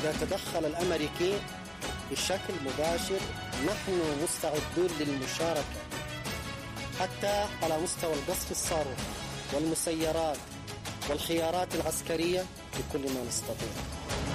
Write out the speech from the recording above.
إذا تدخل الأمريكي بشكل مباشر نحن مستعدون للمشاركة، حتى على مستوى القصف الصاروخي والمسيرات والخيارات العسكرية بكل ما نستطيع.